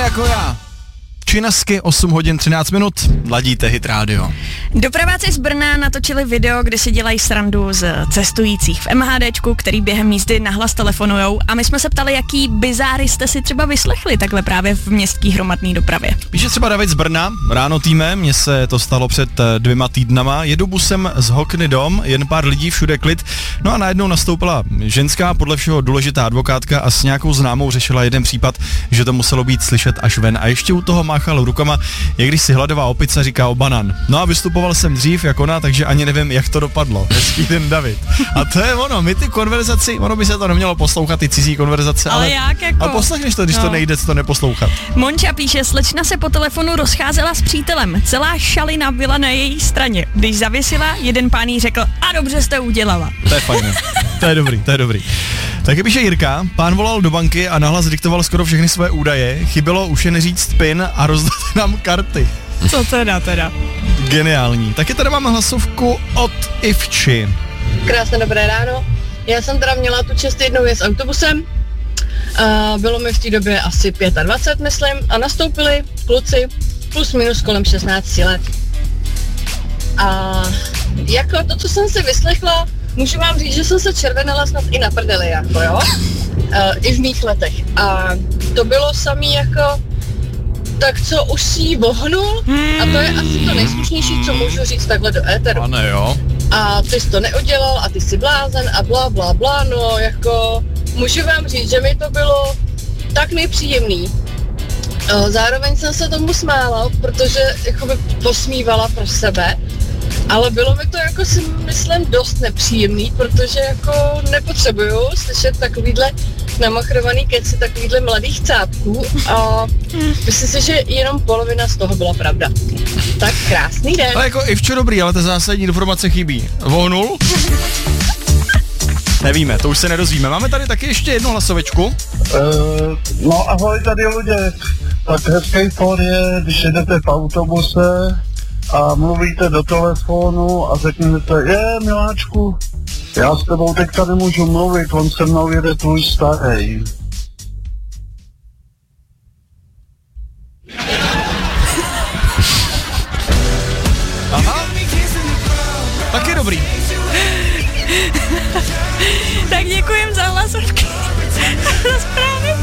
jako já. Činasky, 8 hodin 13 minut, ladíte Hit Radio. Dopraváci z Brna natočili video, kde si dělají srandu z cestujících v MHDčku, který během jízdy nahlas telefonujou, a my jsme se ptali, jaký bizáry jste si třeba vyslechli takhle právě v městské hromadné dopravě. Píše třeba David z Brna, ráno týme, mně se to stalo před 2 týdnama, jedu busem z Hokny dom, jen pár lidí, všude klid, no a najednou nastoupila ženská, podle všeho důležitá advokátka a s nějakou známou řešila jeden případ, že to muselo být slyšet až ven, a ještě u toho máchal rukama, jak když si hladová opice říká o banan. No a vystupoval jsem dřív jak ona, takže ani nevím, jak to dopadlo. Hezký den, David. A to je ono, my ty konverzaci, ono by se to nemělo poslouchat, ty cizí konverzace, ale jak jako? Ale poslechneš to, když to nejde, to neposlouchat. Monča píše, slečna se po telefonu rozcházela s přítelem, celá šalina byla na její straně. Když zavěsila, jeden pán jí řekl, a dobře jste udělala. To je fajn, to je dobrý. Taky píše Jirka, pán volal do banky a nahlas diktoval skoro všechny své údaje, chybělo už jen říct PIN a rozdat nám karty. Co teda? Geniální. Taky tady máme hlasovku od Ivči. Krásné dobré ráno. Já jsem teda měla tu čest jednou jet s autobusem. Bylo mi v té době asi 25, myslím, a nastoupili kluci plus minus kolem 16 let. A jako to, co jsem si vyslechla, můžu vám říct, že jsem se červenala snad i na prdeli, jako jo, i v mých letech. A to bylo samý jako, tak co už si ji vohnul, a to je asi to nejslušnější, co můžu říct takhle do éteru. Ano jo. A ty jsi to neudělal a ty jsi blázen a blá, blá, blá, no jako, můžu vám říct, že mi to bylo tak nepříjemný. Zároveň jsem se tomu smála, protože jakoby posmívala pro sebe, ale bylo mi to jako si myslím dost nepříjemný, protože jako nepotřebuju slyšet takovýhle namachrovaný keci takovýhle mladých cápků a myslím si, že jenom polovina z toho byla pravda. Tak krásný den. Ale jako Ivčo dobrý, ale ta zásadní informace chybí. Vohnul? Nevíme, to už se nedozvíme. Máme tady taky ještě jednu hlasovečku. No ahoj tady lidé. Tak hezký fór je, když jedete v autobuse a mluvíte do telefonu a řeknete, miláčku, já s tebou teďka nemůžu mluvit, on se mnou jede tvůj starý. Aha, taky dobrý. Tak děkujem za hlasovky. Za zprávy.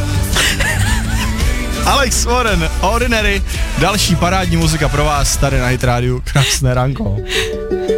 Alex Warren, Ordinary, další parádní muzika pro vás tady na Hit Radio. Krásné ránko.